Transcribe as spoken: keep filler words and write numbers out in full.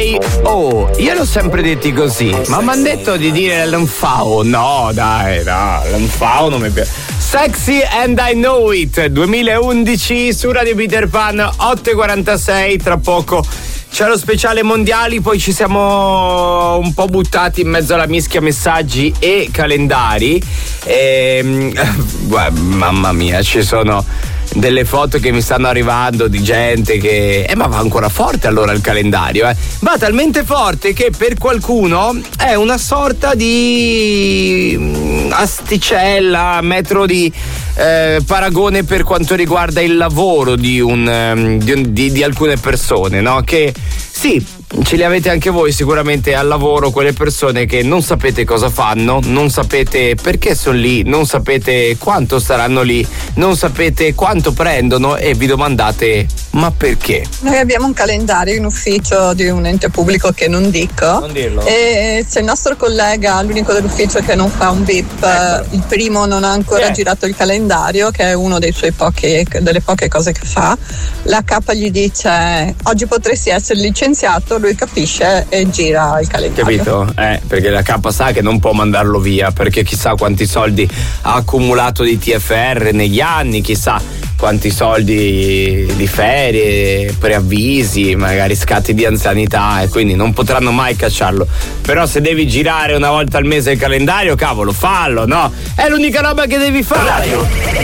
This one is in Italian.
Say Oh. Io l'ho sempre detti così, ma mi hanno detto di dire l'enfao. No, dai, no, l'enfao non mi piace. Sexy and I Know It duemilaundici su Radio Peter Pan, otto e quarantasei. Tra poco c'è lo speciale mondiali, poi ci siamo un po' buttati in mezzo alla mischia messaggi e calendari. E, mamma mia, ci sono delle foto che mi stanno arrivando di gente che eh ma va ancora forte allora il calendario, eh va talmente forte che per qualcuno è una sorta di asticella, metro di eh, paragone per quanto riguarda il lavoro di un di, un, di, di alcune persone, no? Che sì, ce li avete anche voi sicuramente al lavoro, quelle persone che non sapete cosa fanno, non sapete perché sono lì, non sapete quanto staranno lì, non sapete quanto prendono e vi domandate ma perché? Noi abbiamo un calendario in ufficio di un ente pubblico che non dico, non dirlo. E se il nostro collega, l'unico dell'ufficio che non fa un bip, ecco. Il primo non ha ancora eh. girato il calendario, che è uno dei suoi pochi, delle poche cose che fa, la capa gli dice oggi potresti essere licenziato, lui capisce e gira il calendario. Capito? Eh, perché la capa sa che non può mandarlo via, perché chissà quanti soldi ha accumulato di T F R negli anni, chissà quanti soldi di ferie, preavvisi, magari scatti di anzianità, e quindi non potranno mai cacciarlo. Però se devi girare una volta al mese il calendario, cavolo, fallo, no? È l'unica roba che devi fare. Radio